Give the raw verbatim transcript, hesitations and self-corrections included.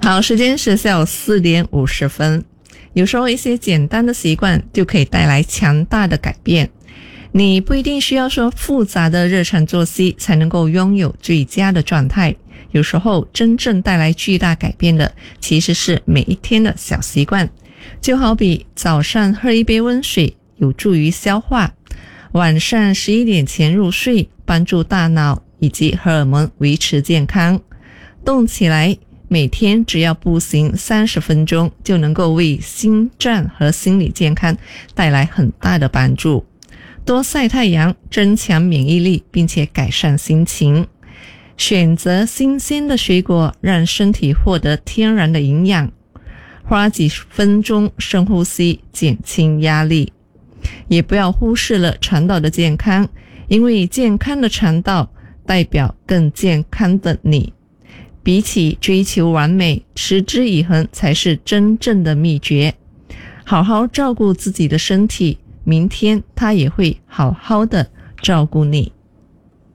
好，时间是下午四点五十分。有时候一些简单的习惯就可以带来强大的改变。你不一定需要说复杂的日常作息才能够拥有最佳的状态，有时候真正带来巨大改变的其实是每一天的小习惯。就好比早上喝一杯温水有助于消化，晚上十一点前入睡帮助大脑以及荷尔蒙维持健康。动起来，每天只要步行三十分钟就能够为心脏和心理健康带来很大的帮助。多晒太阳，增强免疫力，并且改善心情。选择新鲜的水果，让身体获得天然的营养。花几分钟深呼吸，减轻压力。也不要忽视了肠道的健康，因为健康的肠道代表更健康的你。比起追求完美，持之以恒才是真正的秘诀。好好照顾自己的身体，明天他也会好好的照顾你。